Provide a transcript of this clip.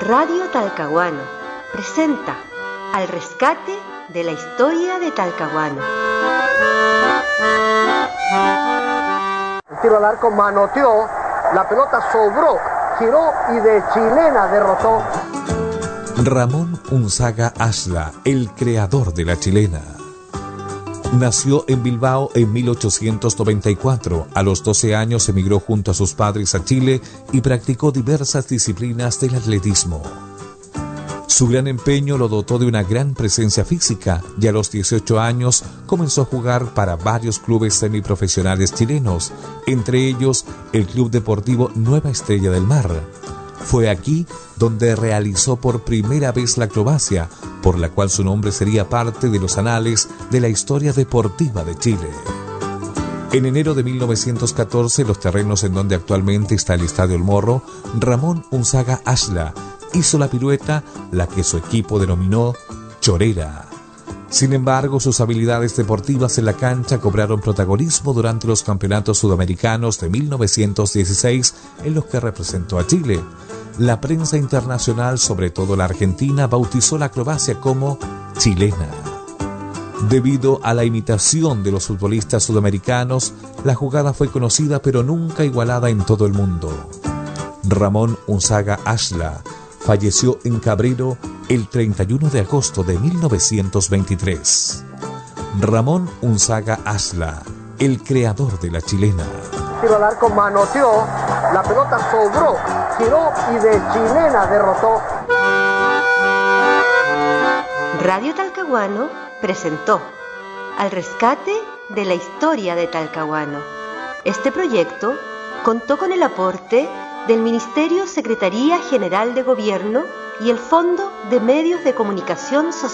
Radio Talcahuano presenta Al rescate de la historia de Talcahuano. El tiro al arco manoteó, la pelota sobró, giró y de chilena derrotó. Ramón Unzaga Ashla, el creador de la chilena. Nació en Bilbao en 1894. A los 12 años emigró junto a sus padres a Chile y practicó diversas disciplinas del atletismo. Su gran empeño lo dotó de una gran presencia física y a los 18 años comenzó a jugar para varios clubes semiprofesionales chilenos, entre ellos el Club Deportivo Nueva Estrella del Mar. Fue aquí donde realizó por primera vez la acrobacia, por la cual su nombre sería parte de los anales de la historia deportiva de Chile. En enero de 1914, los terrenos en donde actualmente está el Estadio El Morro, Ramón Unzaga Ashla hizo la pirueta, la que su equipo denominó chorera. Sin embargo, sus habilidades deportivas en la cancha cobraron protagonismo durante los campeonatos sudamericanos de 1916 en los que representó a Chile. La prensa internacional, sobre todo la argentina, bautizó la acrobacia como chilena. Debido a la imitación de los futbolistas sudamericanos, la jugada fue conocida pero nunca igualada en todo el mundo. Ramón Unzaga Ashla falleció en Cabrero el 31 de agosto de 1923. Ramón Unzaga Ashla, el creador de la chilena. Tiro al arco manoteó, la pelota sobró, giró y de chilena derrotó. Radio Talcahuano presentó Al rescate de la historia de Talcahuano. Este proyecto contó con el aporte del Ministerio Secretaría General de Gobierno y el Fondo de Medios de Comunicación Social.